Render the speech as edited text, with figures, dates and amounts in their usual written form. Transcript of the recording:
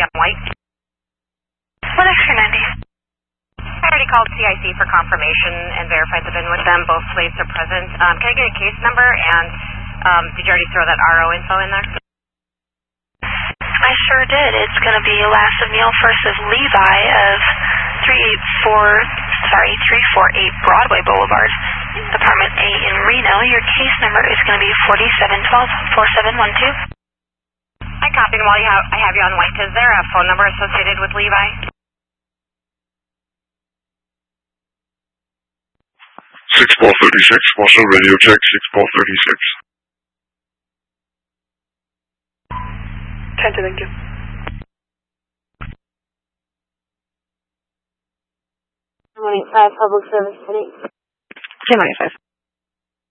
on White. What extra 90? I already called CIC for confirmation and verified the VIN with them. Both slates are present. Can I get a case number? And did you already throw that RO info in there? I sure did. It's going to be last of Neil, first of Levi of 348 Broadway Boulevard, apartment A in Reno. Your case number is going to be 4712-4712. I copied. And while I have you on White, is there a phone number associated with Levi? 6-ball 36, Marshall radio check, 6-ball 36. Thank you. Morning 5 Public Service Clinic. 1095.